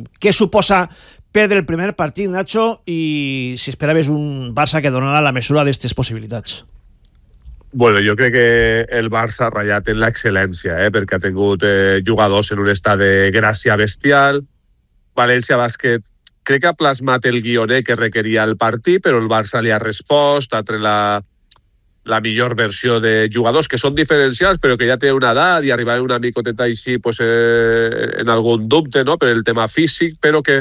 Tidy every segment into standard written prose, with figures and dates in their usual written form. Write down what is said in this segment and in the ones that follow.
què suposa perdre el primer partit, Nacho, i si esperaves un Barça que donarà la mesura d'aquestes possibilitats? Bueno, jo crec que el Barça ha ratllat en l'excel·lència, perquè ha tingut jugadors en un estat de gràcia bestial. València Bàsquet crec que ha plasmat el guioner que requeria el partit, però el Barça li ha respost, ha tret la millor versió de jugadors que són diferencials, però que ja té una edat i arribar una micoteta així pues, en algun dubte, no? Per el tema físic, però que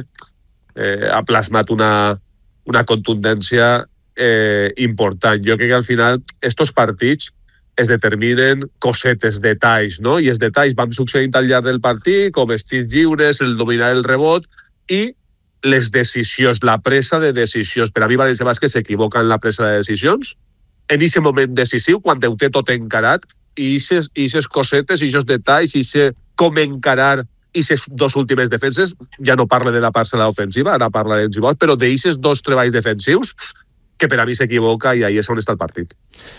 ha plasmat una contundència important. Jo crec que al final estos partits es determinen cosetes, detalls, no? I els detalls van succeint al llarg del partit, com estirs lliures, el dominar el rebot i les decisions, la presa de decisions. Per a mi València Bàsquet s'equivoca en la presa de decisions, en aquest moment decisiu, quan ho té tot encarat, i aquestes cosetes, i aquests detalls, i com encarar aquestes dos últimes defenses, ja no parla de la parcel·la ofensiva, ara parla de Gibot, però d'aquests dos treballs defensius que per a mi s'equivoca i ahí és on està el partit.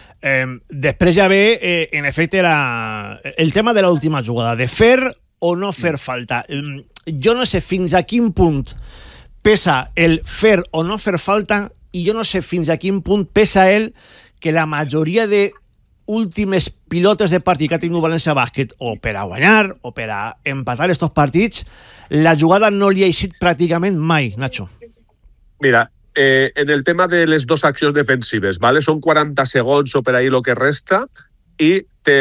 Després ja ve, en efecte, el tema de l'última jugada, de fer o no fer falta. Jo no sé fins a quin punt pesa el fer o no fer falta i jo no sé fins a quin punt pesa el que la majoria de últimes pilotes de partit que ha tingut València Bàsquet, o per a guanyar o per a empatar estos partits, la jugada no li ha eixit pràcticament mai, Nacho. Mira, en el tema de les dues accions defensives, ¿vale? Són 40 segons o per ahí el que resta i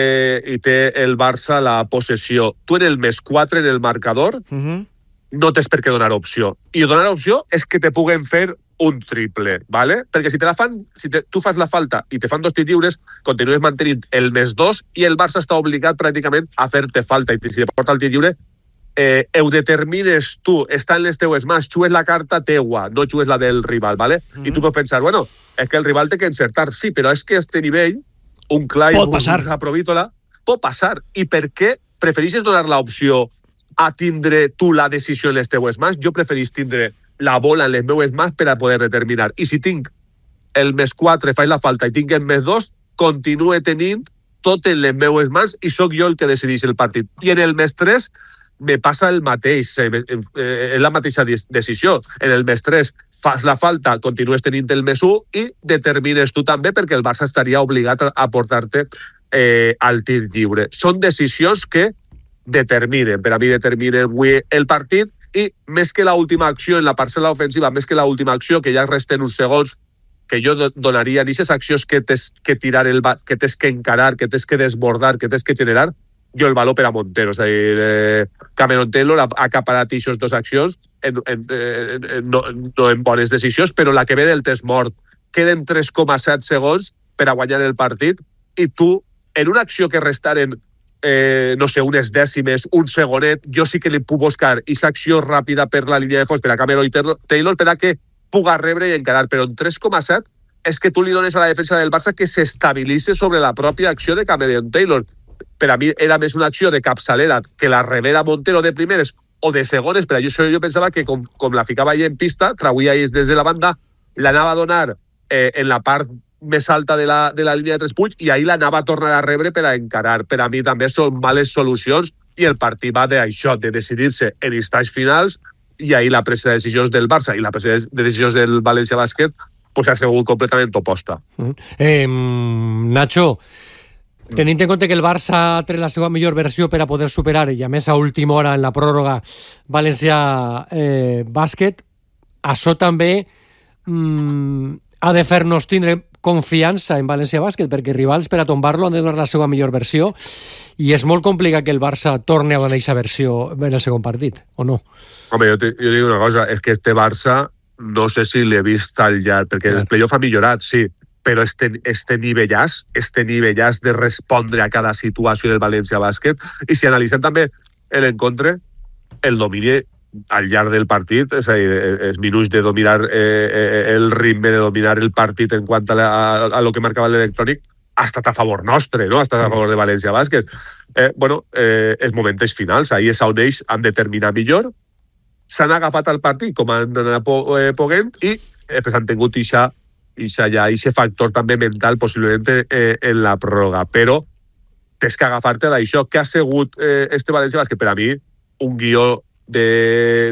té el Barça la possessió. Tu en el +4 en el marcador no tens per què donar opció. I donar opció és que te puguen fer un triple, ¿vale? Perquè si tu fas la falta i te fan dos tirs lliures, continues mantenint el +2 i el Barça està obligat pràcticament a fer-te falta. I si te porta el tir lliure, ho determines tu, està en les teues mans, xues la carta teua, no xues la del rival, ¿vale? I tu pots pensar, bueno, és que el rival té que encertar, sí, però és que a este nivell, un Clyde, una Provítola, pot passar. I per què prefereixes donar l'opció a tindre tu la decisió en les teues mans? Jo prefereix tindre la bola en les meues mans per a poder determinar. I si tinc el +4, faig la falta, i tinc el +2, continue tenint tot en les meues mans i sóc jo el que decideix el partit. I en el +3 me passa el mateix, és la mateixa decisió. En el +3 fas la falta, continues tenint el +1 i determines tu també, perquè el Barça estaria obligat a portar-te al tir lliure. Són decisions que determinen, per a mi determinen el partit, i més que l'última acció en la parcel·la ofensiva, més que l'última acció, que ja resten uns segons, que jo donaria en aquestes accions que tens que tirar, que tens que encarar, que tens que desbordar, que tens que generar, jo el valor per a Montero. És a dir, Cameron Taylor ha acaparat aquestes dues accions no en bones decisions, però la que ve del test mort, queden 3,7 segons per a guanyar el partit, i tu, en una acció que restaren no sé, unes dècimes, un segonet, jo sí que li puc buscar aquesta acció ràpida per la línia de fons per a Cameron Taylor per a que puga rebre i encarar, però en 3,7 és que tu li dones a la defensa del Barça que s'estabilitzi sobre la pròpia acció de Cameron Taylor. Per a mi era més una acció de capçalera que la rebera Montero de primeres o de segones, però jo pensava que com la ficava allà en pista, trauia des de la banda, l'anava a donar en la part més alta de la línia de 3 punts i ahir l'anava a tornar a rebre per a encarar. Per a mi també són males solucions i el partit va d'això, de decidir-se en instants finals, i ahir la presa de decisions del Barça i la presa de decisions del València Bàsquet pues, ha sigut completament oposta. Nacho, tenint en compte que el Barça ha tret la seva millor versió per a poder superar, i a més a última hora en la pròrroga València Bàsquet, això també ha de fer-nos tindre confiança en València Bàsquet, perquè rivals per a tombar-lo han de donar la seva millor versió i és molt complicat que el Barça torni a donar aquesta versió en el segon partit, o no? Home, jo dic una cosa, és que este Barça no sé si l'he vist al llarg, perquè el playoff ha millorat, sí, però este nivellàs de respondre a cada situació del València Bàsquet, i si analitzem també l'encontre, el domini al llarg del partit, és a dir, els minuts de dominar el ritme, de dominar el partit en quant a lo que marcava l'electrònic, ha estat a favor nostre, no? Ha estat a favor de València Bàsquet. Els moments finals, ahir és on ells han de terminar millor, s'han agafat al partit com han anat poguent i després han tingut aquest factor també mental possiblement en la pròrroga, però tens que agafar-te d'això. Què ha sigut este València Bàsquet? Per a mi, un guió de